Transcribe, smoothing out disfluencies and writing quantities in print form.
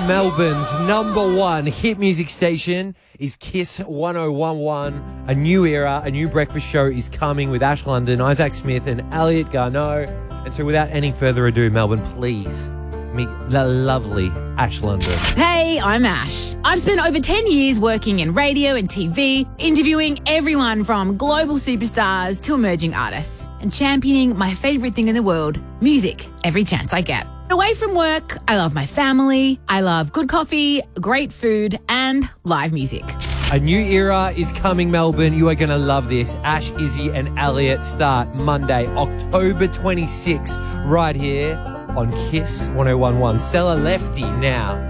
Melbourne's #1 hit music station is Kiss 1011. A new era, a new breakfast show is coming with Ash London, Isaac Smith and Elliot Garneau. And so without any further ado, Melbourne, please meet the lovely Ash London. Hey, I'm Ash. I've spent over 10 years working in radio and TV, interviewing everyone from global superstars to emerging artists, and championing my favourite thing in the world, music, every chance I get. Away from work, I love my family, I love good coffee, great food, and live music. A new era is coming, Melbourne. You are going to love this. Ash, Izzy and Elliot start Monday, October 26th, right here on Kiss 1011. Sell a lefty now.